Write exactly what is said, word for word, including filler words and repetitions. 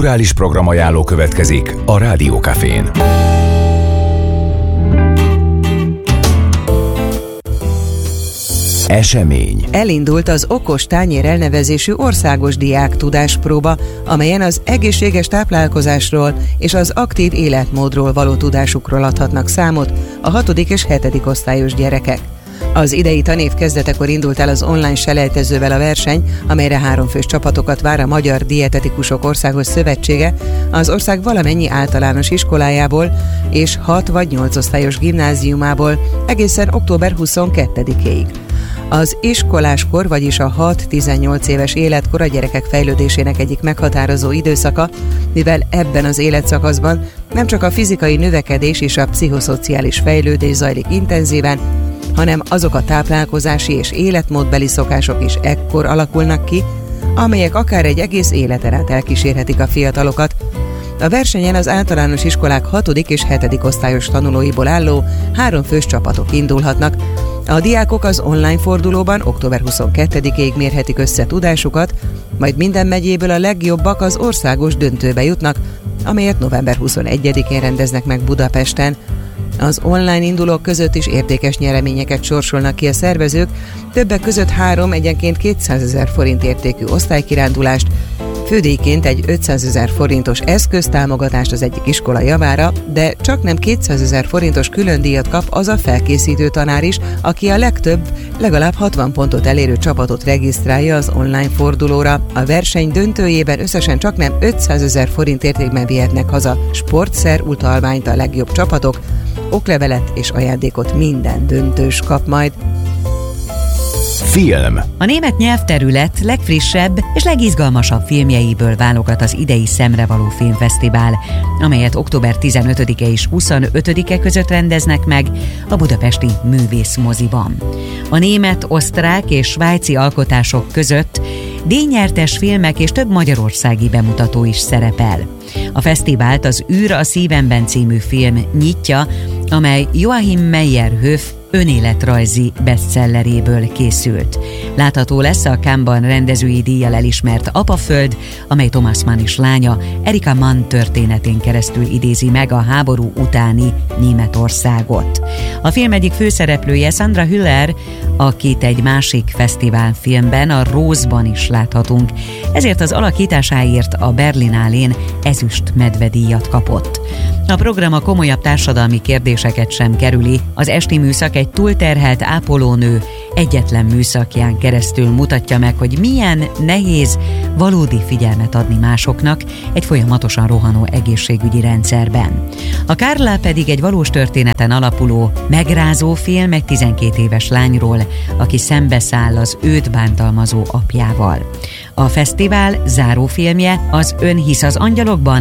Kulturális programajánló következik a Rádió Cafén. Esemény. Elindult az Okos Tányér elnevezésű országos diák tudáspróba, amelyen az egészséges táplálkozásról és az aktív életmódról való tudásukról adhatnak számot a hatodik és hetedik osztályos gyerekek. Az idei tanév kezdetekor indult el az online selejtezővel a verseny, amelyre háromfős csapatokat vár a Magyar Dietetikusok Országos Szövetsége az ország valamennyi általános iskolájából és hat vagy nyolc osztályos gimnáziumából egészen október huszonkettedikéig. Az iskoláskor, vagyis a hat-tizennyolc éves életkor a gyerekek fejlődésének egyik meghatározó időszaka, mivel ebben az életszakaszban nem csak a fizikai növekedés és a pszichoszociális fejlődés zajlik intenzíven, hanem azok a táplálkozási és életmódbeli szokások is ekkor alakulnak ki, amelyek akár egy egész életen át elkísérhetik a fiatalokat. A versenyen az általános iskolák hatodik és hetedik osztályos tanulóiból álló háromfős csapatok indulhatnak. A diákok az online fordulóban október huszonkettedikéig mérhetik össze tudásukat, majd minden megyéből a legjobbak az országos döntőbe jutnak, amelyet november huszonegyedikén rendeznek meg Budapesten. Az online indulók között is értékes nyereményeket sorsolnak ki a szervezők, többek között három egyenként kétszázezer forint értékű osztálykirándulást, fődíjként egy ötszázezer forintos eszköztámogatást az egyik iskola javára, de csak nem kétszázezer forintos különdíjat kap az a felkészítő tanár is, aki a legtöbb, legalább hatvan pontot elérő csapatot regisztrálja az online fordulóra. A verseny döntőjében összesen csak nem ötszázezer forint értékben vihetnek haza sportszer utalványt a legjobb csapatok, oklevelet és ajándékot minden döntős kap majd. Film. A német nyelvterület legfrissebb és legizgalmasabb filmjeiből válogat az idei Szemrevaló Filmfesztivál, amelyet október tizenötödike és huszonötödike között rendeznek meg a budapesti Művészmoziban. A német, osztrák és svájci alkotások között díjnyertes filmek és több magyarországi bemutató is szerepel. A fesztivált az Űr a szívemben című film nyitja, amely Joachim Meyerhoff önéletrajzi bestselleréből készült. Látható lesz a Cannes-ban rendezői díjjal elismert Apaföld, amely Thomas Mann is lánya, Erika Mann történetén keresztül idézi meg a háború utáni Németországot. A film egyik főszereplője Sandra Hüller, akit egy másik fesztiválfilmben, a Rose-ban is láthatunk, ezért az alakításáért a Berlinálén ezüst medvedíjat kapott. A program a komolyabb társadalmi kérdéseket sem kerüli. Az esti műszak egy túlterhelt ápolónő egyetlen műszakján keresztül mutatja meg, hogy milyen nehéz valódi figyelmet adni másoknak egy folyamatosan rohanó egészségügyi rendszerben. A Carla pedig egy valós történeten alapuló, megrázó film egy tizenkét éves lányról, aki szembeszáll az őt bántalmazó apjával. A fesztivál zárófilmje az Ön hisz az angyalokban,